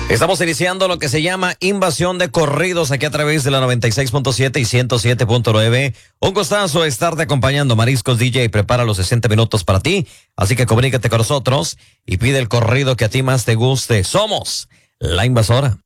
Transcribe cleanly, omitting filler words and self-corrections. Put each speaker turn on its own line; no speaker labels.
Estamos iniciando lo que se llama Invasión de Corridos aquí a través de la 96.7 y 107.9. Un gustazo estarte acompañando. Mariscos DJ prepara los 60 minutos para ti. Así que comunícate con nosotros y pide el corrido que a ti más te guste. Somos La Invasora.